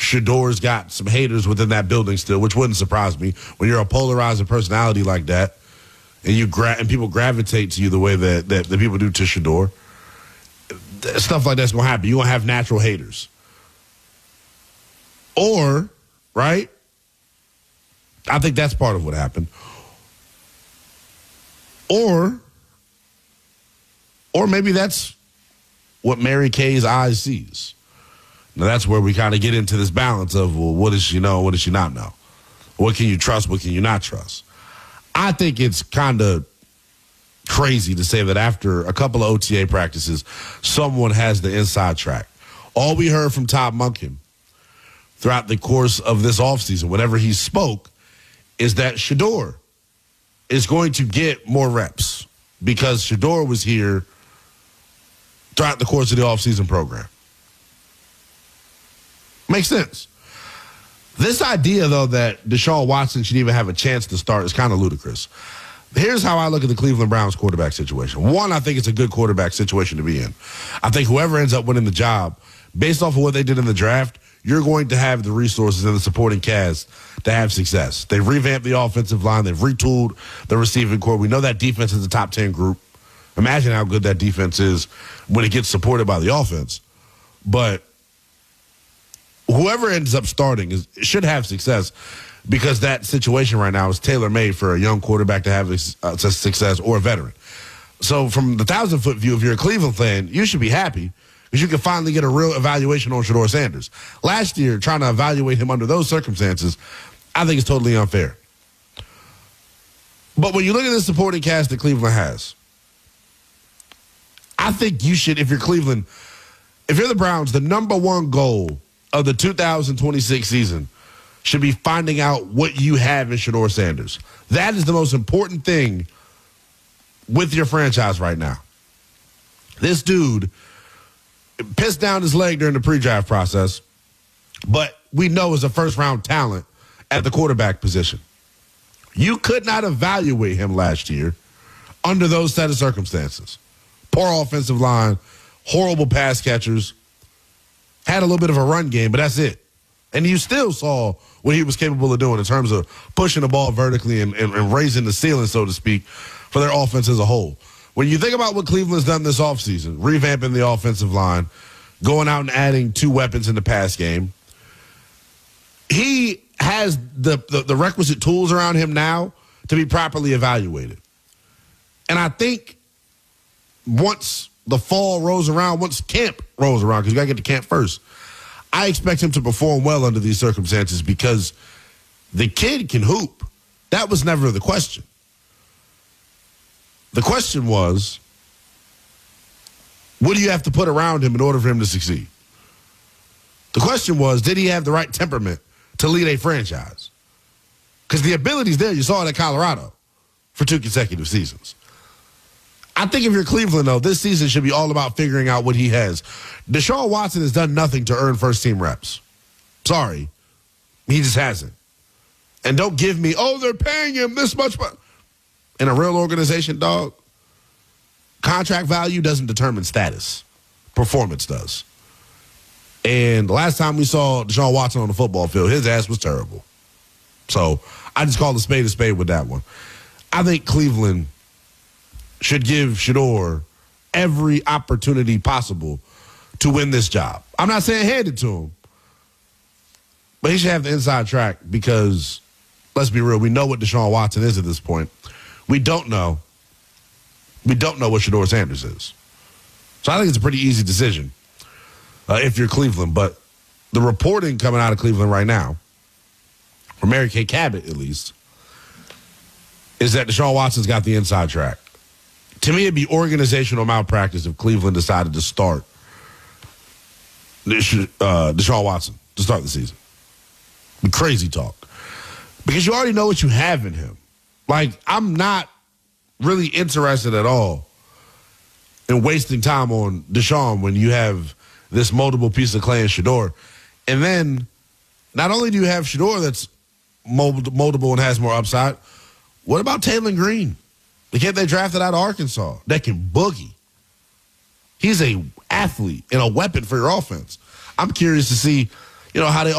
Shedor's got some haters within that building still, which wouldn't surprise me when you're a polarizing personality like that, and and people gravitate to you the way that the people do to Shedor. Stuff like that's gonna happen. You're gonna have natural haters, or right? I think that's part of what happened, or maybe that's what Mary Kay's eyes sees. Now, that's where we kind of get into this balance of, well, what does she know, what does she not know? What can you trust, what can you not trust? I think it's kind of crazy to say that after a couple of OTA practices, someone has the inside track. All we heard from Todd Monken throughout the course of this offseason, whenever he spoke, is that Shedor is going to get more reps because Shedor was here throughout the course of the offseason program. Makes sense. This idea, though, that Deshaun Watson should even have a chance to start is kind of ludicrous. Here's how I look at the Cleveland Browns quarterback situation. One, I think it's a good quarterback situation to be in. I think whoever ends up winning the job, based off of what they did in the draft, you're going to have the resources and the supporting cast to have success. They've revamped the offensive line. They've retooled the receiving corps. We know that defense is a top 10 group. Imagine how good that defense is when it gets supported by the offense. But whoever ends up starting should have success because that situation right now is tailor-made for a young quarterback to have success or a veteran. So from the 1,000-foot view, if you're a Cleveland fan, you should be happy because you can finally get a real evaluation on Shedor Sanders. Last year, trying to evaluate him under those circumstances, I think it's totally unfair. But when you look at the supporting cast that Cleveland has, I think you should, if you're Cleveland, if you're the Browns, the number one goal of the 2026 season should be finding out what you have in Shedor Sanders. That is the most important thing with your franchise right now. This dude pissed down his leg during the pre-draft process, but we know is a first-round talent at the quarterback position. You could not evaluate him last year under those set of circumstances. Poor offensive line, horrible pass catchers, had a little bit of a run game, but that's it. And you still saw what he was capable of doing in terms of pushing the ball vertically and raising the ceiling, so to speak, for their offense as a whole. When you think about what Cleveland's done this offseason, revamping the offensive line, going out and adding 2 weapons in the pass game, he has the requisite tools around him now to be properly evaluated. And I think once the fall rolls around, once camp rolls around, because you got to get to camp first, I expect him to perform well under these circumstances because the kid can hoop. That was never the question. The question was, what do you have to put around him in order for him to succeed? The question was, did he have the right temperament to lead a franchise? Because the ability's there. You saw it at Colorado for 2 consecutive seasons. I think if you're Cleveland, though, this season should be all about figuring out what he has. Deshaun Watson has done nothing to earn first-team reps. Sorry. He just hasn't. And don't give me, they're paying him this much money. In a real organization, dog, contract value doesn't determine status. Performance does. And the last time we saw Deshaun Watson on the football field, his ass was terrible. So I just call a spade with that one. I think Cleveland should give Shedor every opportunity possible to win this job. I'm not saying hand it to him, but he should have the inside track because, let's be real, we know what Deshaun Watson is at this point. We don't know what Shedor Sanders is. So I think it's a pretty easy decision if you're Cleveland. But the reporting coming out of Cleveland right now, from Mary Kay Cabot at least, is that Deshaun Watson's got the inside track. To me, it'd be organizational malpractice if Cleveland decided to start Deshaun Watson to start the season. Crazy talk. Because you already know what you have in him. Like, I'm not really interested at all in wasting time on Deshaun when you have this multiple piece of clay in Shedor. And then, not only do you have Shedor that's moldable and has more upside, what about Taylor Green? The kid they drafted out of Arkansas that can boogie. He's a athlete and a weapon for your offense. I'm curious to see, how they